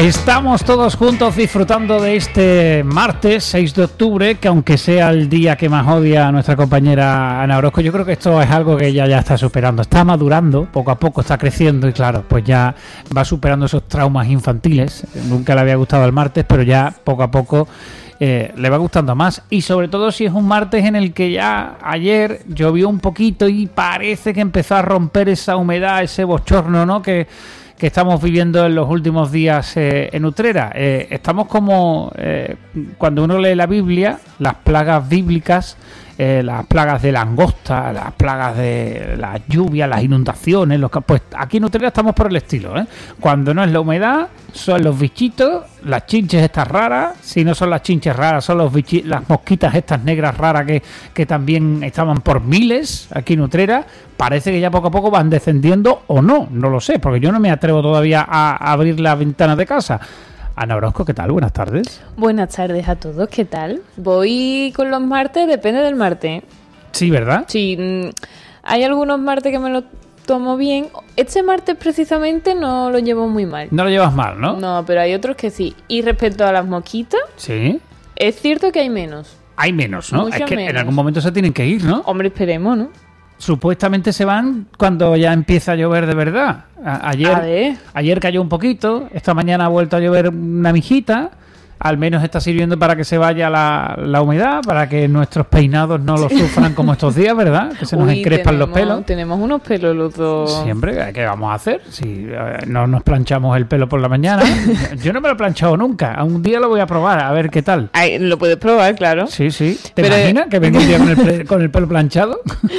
Estamos todos juntos disfrutando de este martes 6 de octubre, que aunque sea el día que más odia a nuestra compañera Ana Orozco, yo creo que esto es algo que ella ya está superando, está madurando, poco a poco está creciendo y claro, pues ya va superando esos traumas infantiles. Nunca le había gustado el martes, pero ya poco a poco le va gustando más, y sobre todo si es un martes en el que ya ayer llovió un poquito y parece que empezó a romper esa humedad, ese bochorno, ¿no?, que estamos viviendo en los últimos días en Utrera. Estamos como cuando uno lee la Biblia, las plagas bíblicas, las plagas de langosta, las plagas de las lluvias, las inundaciones, pues aquí en Utrera estamos por el estilo, ¿eh? Cuando no es la humedad, son los bichitos, las chinches estas raras. Si no son las chinches raras, son las mosquitas estas negras raras que también estaban por miles aquí en Utrera. Parece que ya poco a poco van descendiendo, o no lo sé, porque yo no me atrevo todavía a abrir las ventanas de casa. Ana Orozco, ¿qué tal? Buenas tardes. Buenas tardes a todos, ¿qué tal? Voy con los martes, depende del martes. Sí, ¿verdad? Sí, hay algunos martes que me lo tomo bien. Este martes precisamente no lo llevo muy mal. No lo llevas mal, ¿no? No, pero hay otros que sí. Y respecto a las mosquitas, sí, es cierto que hay menos. Hay menos, ¿no? Mucho es que menos. En algún momento se tienen que ir, ¿no? Hombre, esperemos, ¿no? Supuestamente se van cuando ya empieza a llover de verdad. Ayer cayó un poquito, esta mañana ha vuelto a llover una mijita. Al menos está sirviendo para que se vaya la humedad, para que nuestros peinados no lo sufran como estos días, ¿verdad? Que se nos encrespan los pelos. Tenemos unos pelos los dos. Siempre, ¿qué vamos a hacer? Si no nos planchamos el pelo por la mañana. Yo no me lo he planchado nunca. Un día lo voy a probar, a ver qué tal. Ay, lo puedes probar, claro. Sí. ¿Te imaginas que venga un día con el pelo planchado?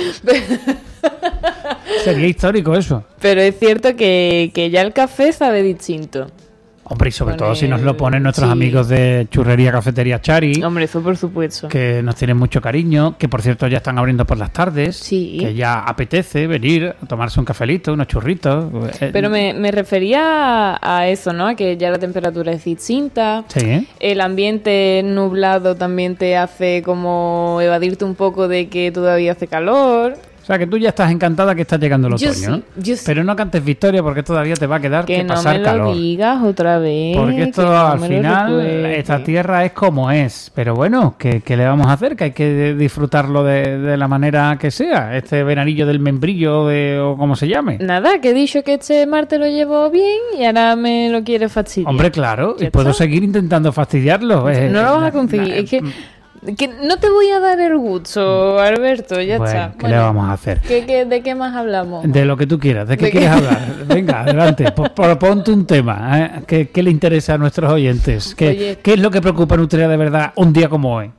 Sería histórico eso. Pero es cierto que ya el café sabe distinto. Hombre, y sobre todo si nos lo ponen nuestros amigos de Churrería Cafetería Chari. Hombre, eso por supuesto. Que nos tienen mucho cariño, que por cierto ya están abriendo por las tardes. Sí. Que ya apetece venir a tomarse un cafelito, unos churritos. Pero me refería a eso, ¿no? A que ya la temperatura es distinta. Sí. El ambiente nublado también te hace como evadirte un poco de que todavía hace calor. O sea, que tú ya estás encantada que está llegando el otoño, ¿no? Yo sí. Pero no cantes victoria porque todavía te va a quedar que pasar calor. Que no me lo digas otra vez. Porque esto al final, esta tierra es como es. Pero bueno, ¿qué le vamos a hacer? Que hay que disfrutarlo de la manera que sea. Este veranillo del membrillo o como se llame. Nada, que he dicho que este martes lo llevo bien y ahora me lo quiere fastidiar. Hombre, claro. Y puedo seguir intentando fastidiarlo. No lo vas a conseguir. Es que no te voy a dar el gusto, Alberto, ya está. ¿Qué le vamos a hacer? ¿De qué más hablamos? De lo que tú quieras. ¿De qué quieres hablar? Venga, adelante. Ponte un tema. ¿Qué le interesa a nuestros oyentes? ¿Qué es lo que preocupa a Utrera de verdad un día como hoy?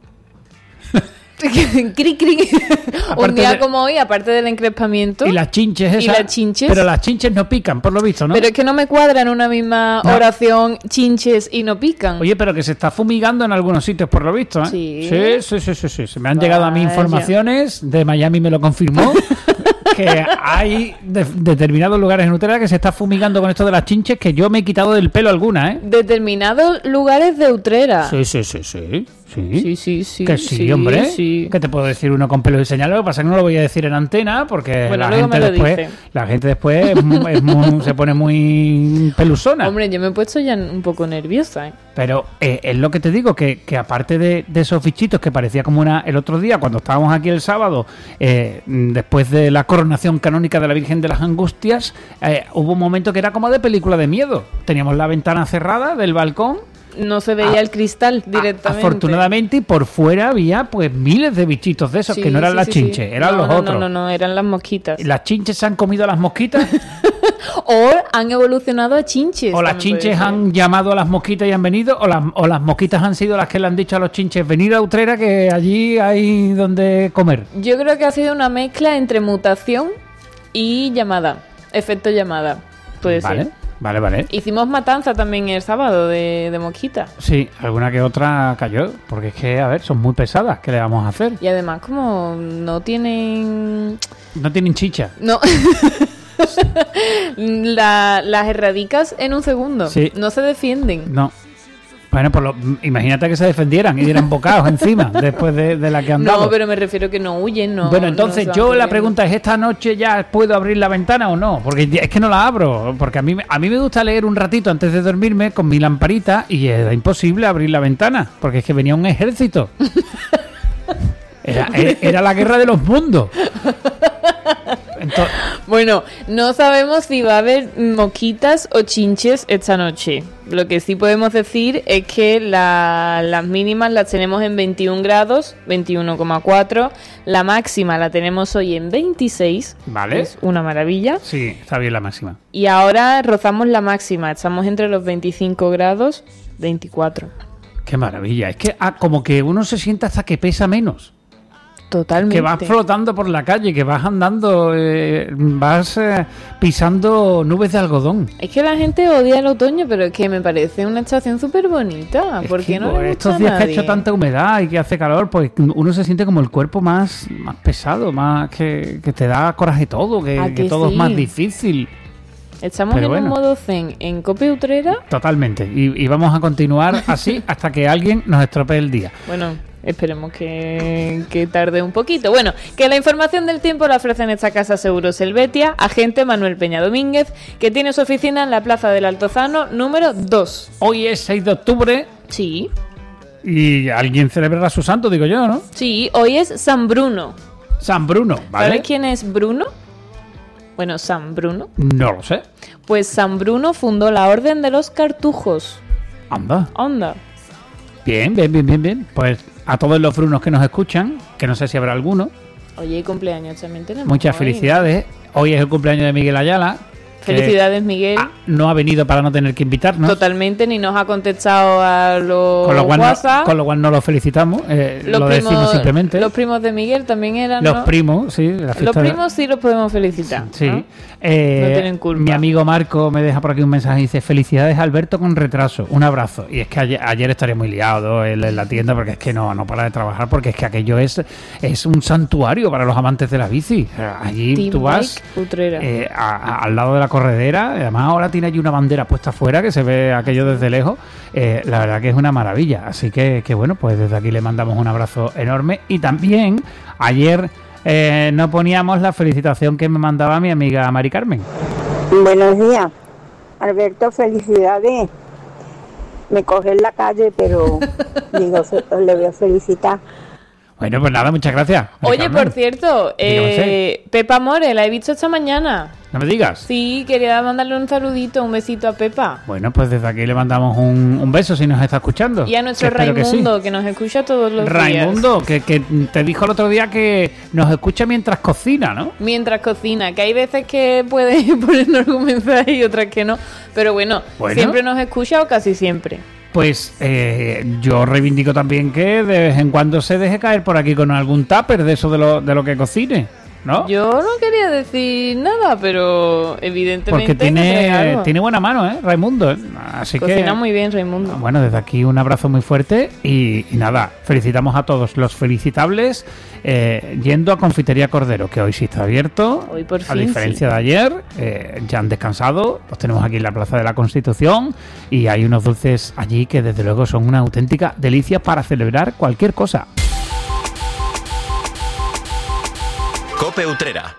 Un día como hoy, aparte del encrespamiento. Y las chinches esas. Pero las chinches no pican, por lo visto, ¿no? Pero es que no me cuadra en una misma oración chinches y no pican. Oye, pero que se está fumigando en algunos sitios, por lo visto, ¿eh? Sí. Se me han llegado a mí informaciones, de Miami me lo confirmó, que hay determinados lugares en Utrera que se está fumigando con esto de las chinches, que yo me he quitado del pelo alguna, ¿eh? Determinados lugares de Utrera. Sí. Sí. Que sí, hombre. Sí. ¿Qué te puedo decir uno con pelo y señal? Lo que pasa es que no lo voy a decir en antena porque bueno, la gente después se pone muy peluzona. Hombre, yo me he puesto ya un poco nerviosa, ¿eh? Pero es lo que te digo, que aparte de esos bichitos que parecía como el otro día, cuando estábamos aquí el sábado, después de la coronación canónica de la Virgen de las Angustias, hubo un momento que era como de película de miedo. Teníamos la ventana cerrada del balcón. No se veía el cristal directamente. Afortunadamente, y por fuera había pues miles de bichitos de esos, que no eran las chinches, eran los otros. No, eran las mosquitas. ¿Las chinches se han comido a las mosquitas? O han evolucionado a chinches. O las chinches han llamado a las mosquitas y han venido, o las mosquitas han sido las que le han dicho a los chinches, venir a Utrera que allí hay donde comer. Yo creo que ha sido una mezcla entre mutación y llamada, efecto llamada. Puede ser. Vale. Hicimos matanza también el sábado de mosquitas. Sí, alguna que otra cayó, porque es que, a ver, son muy pesadas, ¿qué le vamos a hacer? Y además como no tienen... No tienen chicha. No. Las erradicas en un segundo. Sí. No se defienden. No. Bueno, imagínate que se defendieran y dieran bocados encima después de la que han dado. No, pero me refiero que no huyen, no. Bueno, entonces la pregunta es, ¿esta noche ya puedo abrir la ventana o no? Porque es que no la abro, porque a mí me gusta leer un ratito antes de dormirme con mi lamparita y era imposible abrir la ventana, porque es que venía un ejército. Era la guerra de los mundos. Entonces, bueno, no sabemos si va a haber mosquitas o chinches esta noche. Lo que sí podemos decir es que las mínimas las tenemos en 21 grados, 21,4. La máxima la tenemos hoy en 26. Vale. Es una maravilla. Sí, está bien la máxima. Y ahora rozamos la máxima. Estamos entre los 25 grados, 24. Qué maravilla. Es que como que uno se sienta hasta que pesa menos. Totalmente. Que vas flotando por la calle, que vas andando, vas pisando nubes de algodón. Es que la gente odia el otoño, pero es que me parece una estación súper bonita. ¿Por qué no le gusta estos días que ha hecho tanta humedad y que hace calor, pues uno se siente como el cuerpo más pesado, más que te da coraje todo, que todo es más difícil. Estamos en un modo zen en Cope Utrera. Totalmente. Y vamos a continuar así hasta que alguien nos estropee el día. Bueno, esperemos que tarde un poquito. Bueno, que la información del tiempo la ofrece en esta casa Seguros Helvetia, agente Manuel Peña Domínguez, que tiene su oficina en la Plaza del Altozano, número 2. Hoy es 6 de octubre. Sí. Y alguien celebrará su santo, digo yo, ¿no? Sí, hoy es San Bruno. San Bruno, ¿vale? ¿Sabes quién es Bruno? Bueno, San Bruno. No lo sé. Pues San Bruno fundó la Orden de los Cartujos. Anda. Bien. Bien. Pues a todos los brunos que nos escuchan, que no sé si habrá alguno. Oye, y cumpleaños también tenemos. Muchas felicidades. Hoy es el cumpleaños de Miguel Ayala. Felicidades, Miguel. No ha venido para no tener que invitarnos. Totalmente, ni nos ha contestado a los WhatsApp. Con lo cual no lo felicitamos. Lo decimos simplemente. Los primos de Miguel también eran, Los primos, sí. Los primos sí los podemos felicitar. Sí. ¿No? No tienen culpa. Mi amigo Marco me deja por aquí un mensaje y dice: felicidades, Alberto, con retraso. Un abrazo. Y es que ayer estaría muy liado en la tienda porque es que no para de trabajar, porque es que aquello es un santuario para los amantes de la bici. Allí Team tú vas al lado de la corredera. Además ahora tiene allí una bandera puesta afuera que se ve aquello desde lejos. La verdad que es una maravilla. Así que bueno, pues desde aquí le mandamos un abrazo enorme. Y también ayer no poníamos la felicitación que me mandaba mi amiga Mari Carmen. Buenos días, Alberto, felicidades. Me coge en la calle, pero digo, le voy a felicitar. Bueno, pues nada, muchas gracias. Oye, Carmen, por cierto, Pepa More, la he visto esta mañana. No me digas. Sí, quería mandarle un saludito, un besito a Pepa. Bueno, pues desde aquí le mandamos un beso si nos está escuchando. Y a nuestro Raimundo, que nos escucha todos los días. Raimundo, que te dijo el otro día que nos escucha mientras cocina, ¿no? Mientras cocina, que hay veces que puede ponernos algún mensaje y otras que no. Pero bueno, siempre nos escucha o casi siempre. Pues yo reivindico también que de vez en cuando se deje caer por aquí con algún tupper de eso de lo que cocine, ¿no? Yo no quería decir nada, pero evidentemente... Porque tiene buena mano, Raimundo. Así Cocina muy bien, Raimundo. Bueno, desde aquí un abrazo muy fuerte y nada, felicitamos a todos los felicitables yendo a Confitería Cordero, que hoy sí está abierto. Hoy por fin, a diferencia de ayer, ya han descansado. Los tenemos aquí en la Plaza de la Constitución y hay unos dulces allí que desde luego son una auténtica delicia para celebrar cualquier cosa. Cope Utrera.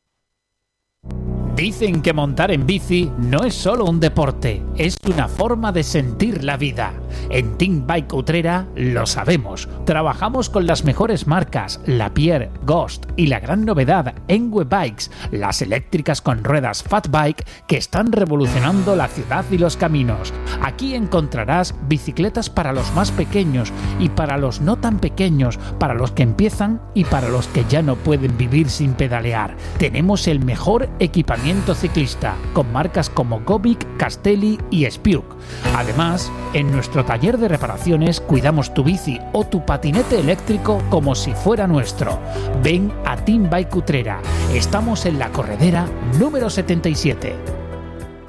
Dicen que montar en bici no es solo un deporte, es una forma de sentir la vida. En Team Bike Utrera lo sabemos. Trabajamos con las mejores marcas, Lapierre, Ghost y la gran novedad, Engwe Bikes, las eléctricas con ruedas Fat Bike que están revolucionando la ciudad y los caminos. Aquí encontrarás bicicletas para los más pequeños y para los no tan pequeños, para los que empiezan y para los que ya no pueden vivir sin pedalear. Tenemos el mejor equipamiento ciclista, con marcas como Gobic, Castelli y Spiuk. Además, en nuestro taller de reparaciones cuidamos tu bici o tu patinete eléctrico como si fuera nuestro. Ven a Team Bike Utrera. Estamos en la corredera número 77.